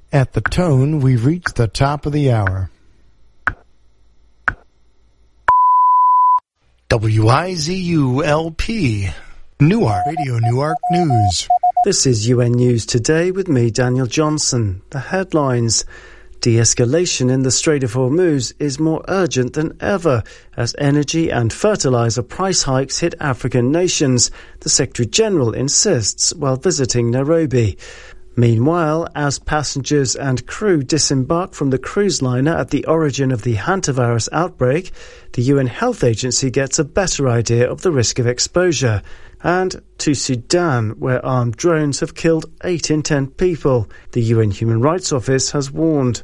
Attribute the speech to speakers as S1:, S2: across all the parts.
S1: At the tone, we've reached the top of the hour. WIZU-LP, Newark, Radio Newark News.
S2: This is UN News Today with me, Daniel Johnson. The headlines. De-escalation in the Strait of Hormuz is more urgent than ever as energy and fertilizer price hikes hit African nations, the Secretary-General insists while visiting Nairobi. Meanwhile, as passengers and crew disembark from the cruise liner at the origin of the hantavirus outbreak, the UN Health Agency gets a better idea of the risk of exposure. And to Sudan, where armed drones have killed 8 in 10 people, the UN Human Rights Office has warned.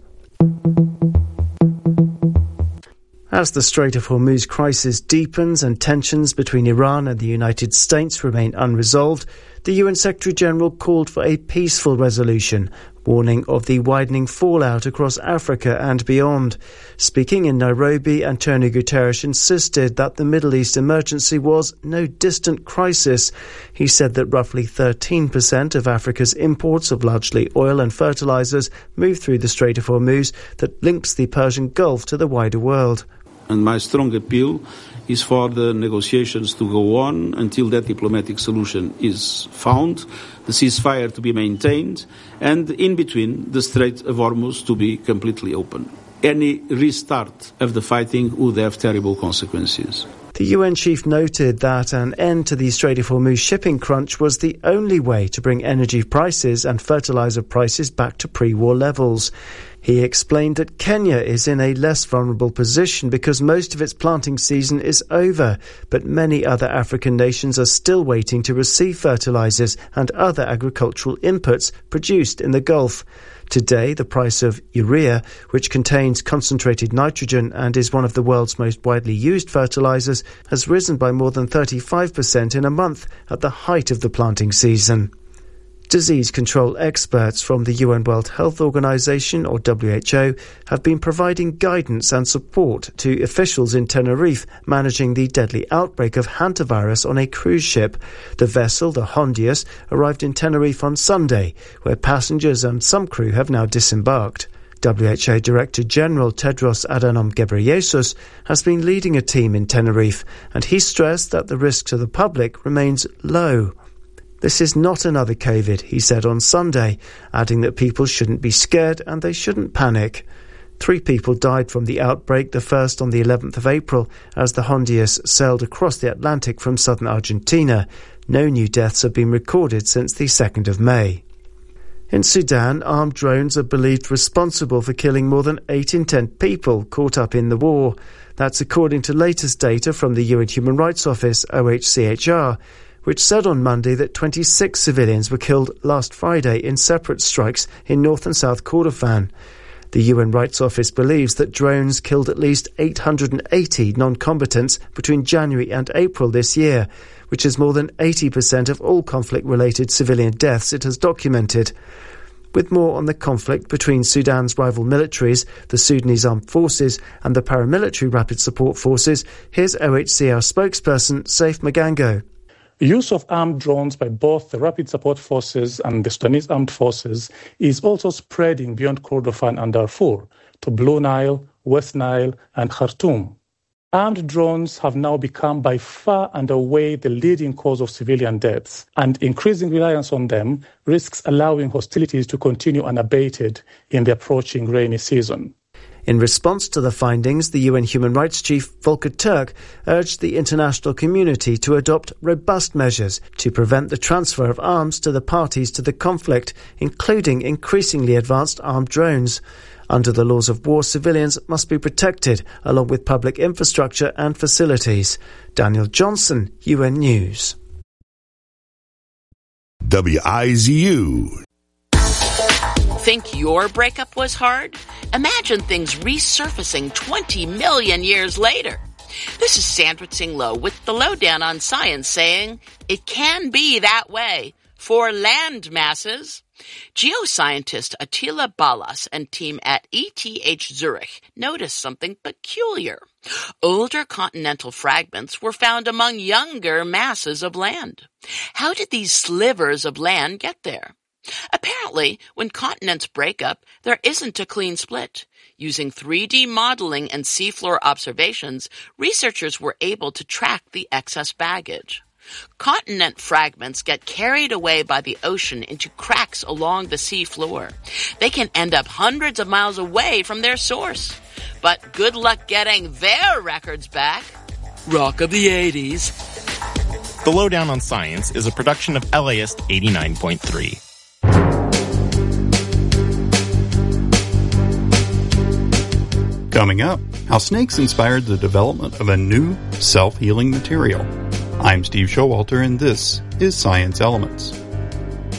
S2: As the Strait of Hormuz crisis deepens and tensions between Iran and the United States remain unresolved, the UN Secretary-General called for a peaceful resolution, warning of the widening fallout across Africa and beyond. Speaking in Nairobi, Antonio Guterres insisted that the Middle East emergency was no distant crisis. He said that roughly 13% of Africa's imports of largely oil and fertilizers move through the Strait of Hormuz that links the Persian Gulf to the wider world.
S3: And my strong appeal is for the negotiations to go on until that diplomatic solution is found, the ceasefire to be maintained, and in between the Strait of Hormuz to be completely open. Any restart of the fighting would have terrible consequences.
S2: The UN chief noted that an end to the Strait of Hormuz shipping crunch was the only way to bring energy prices and fertilizer prices back to pre-war levels. He explained that Kenya is in a less vulnerable position because most of its planting season is over, but many other African nations are still waiting to receive fertilizers and other agricultural inputs produced in the Gulf. Today, the price of urea, which contains concentrated nitrogen and is one of the world's most widely used fertilizers, has risen by more than 35% in a month at the height of the planting season. Disease control experts from the UN World Health Organization, or WHO, have been providing guidance and support to officials in Tenerife managing the deadly outbreak of hantavirus on a cruise ship. The vessel, the Hondius, arrived in Tenerife on Sunday, where passengers and some crew have now disembarked. WHO Director General Tedros Adhanom Ghebreyesus has been leading a team in Tenerife, and he stressed that the risk to the public remains low. This is not another COVID, he said on Sunday, adding that people shouldn't be scared and they shouldn't panic. 3 people died from the outbreak, the first on the 11th of April, as the Hondius sailed across the Atlantic from southern Argentina. No new deaths have been recorded since the 2nd of May. In Sudan, armed drones are believed responsible for killing more than 8 in 10 people caught up in the war. That's according to latest data from the UN Human Rights Office, OHCHR, which said on Monday that 26 civilians were killed last Friday in separate strikes in North and South Kordofan. The UN Rights Office believes that drones killed at least 880 non-combatants between January and April this year, which is more than 80% of all conflict-related civilian deaths it has documented. With more on the conflict between Sudan's rival militaries, the Sudanese Armed Forces and the paramilitary Rapid Support Forces, here's OHCR spokesperson Saif Magango.
S4: Use of armed drones by both the Rapid Support Forces and the Sudanese Armed Forces is also spreading beyond Kordofan and Darfur to Blue Nile, West Nile, and Khartoum. Armed drones have now become by far and away the leading cause of civilian deaths, and increasing reliance on them risks allowing hostilities to continue unabated in the approaching rainy season.
S2: In response to the findings, the UN Human Rights Chief Volker Turk urged the international community to adopt robust measures to prevent the transfer of arms to the parties to the conflict, including increasingly advanced armed drones. Under the laws of war, civilians must be protected, along with public infrastructure and facilities. Daniel Johnson, UN News.
S5: WIZU.
S6: Think your breakup was hard? Imagine things resurfacing 20 million years later. This is Sandra Tsing Loh with the Lowdown on Science saying, it can be that way for land masses. Geoscientist Attila Ballas and team at ETH Zurich noticed something peculiar. Older continental fragments were found among younger masses of land. How did these slivers of land get there? Apparently, when continents break up, there isn't a clean split. Using 3D modeling and seafloor observations, researchers were able to track the excess baggage. Continent fragments get carried away by the ocean into cracks along the sea floor. They can end up hundreds of miles away from their source. But good luck getting their records back. Rock of the 80s.
S7: The Lowdown on Science is a production of LAist 89.3.
S8: Coming up, how snakes inspired the development of a new self-healing material. I'm Steve Showalter, and this is Science Elements.